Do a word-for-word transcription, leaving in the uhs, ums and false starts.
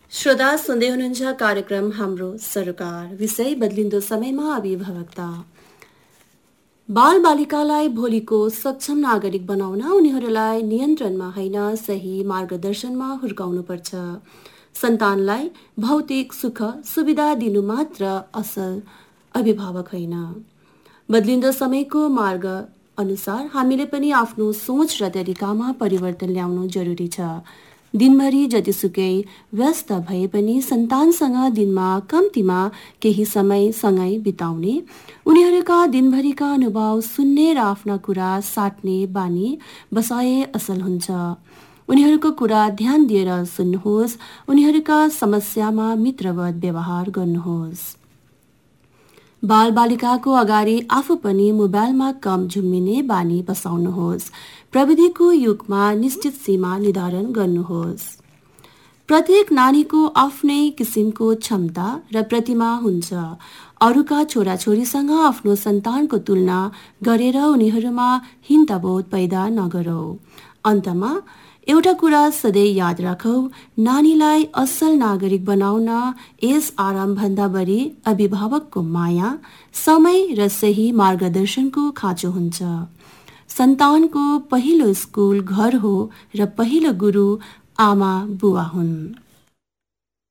श्रोता सुन्दै हुनुहुन्छ कार्यक्रम हाम्रो सरकार। विषय बदलिँदो समयमा अभिभावकता। बाल बालिकालाई भोलिको सक्षम नागरिक बनाउन उनीहरूलाई नियन्त्रणमा होइन सही मार्गदर्शनमा हुर्काउनुपर्छ। सन्तानलाई भौतिक सुख सुविधा दिनु मात्र असल अभिभावक होइन। बदलिँदो समयको मार्ग अनुसार हामीले पनि आफ्नो सोच र तरिकामा परिवर्तन ल्याउनु जरुरी छ। दिनभरि जतिसुकै व्यस्त भए पनि सन्तानसँग दिनमा कम्तीमा केही समय सँगै बिताउने, उनीहरूका दिनभरिका अनुभव सुन्ने र आफ्ना कुरा साट्ने बानी बसाए असल हुन्छ। उनीहरूको कुरा ध्यान दिएर सुन्नुहोस्, उनीहरूका समस्यामा मित्रवत व्यवहार गर्नुहोस्। बाल बालिकाको अगाडि आफू पनि मोबाइलमा कम झुम्मिने बानी बसाउनुहोस्। प्रविधिको युगमा निश्चित सीमा निर्धारण गर्नुहोस्। प्रत्येक नानीको आफ्नै किसिमको क्षमता र प्रतिभा हुन्छ। अरूका छोराछोरीसँग आफ्नो सन्तानको तुलना गरेर उनीहरूमा हिंताबोध पैदा नगरौ। अन्तमा एउटा कुरा सधैँ याद राखौ, नानीलाई असल नागरिक बनाउन यस आरामभन्दा बढी अभिभावकको माया, समय र सही मार्गदर्शनको खाँचो हुन्छ। सन्तानको पहिलो स्कुल घर हो र पहिलो गुरु आमा बुवा हुन्।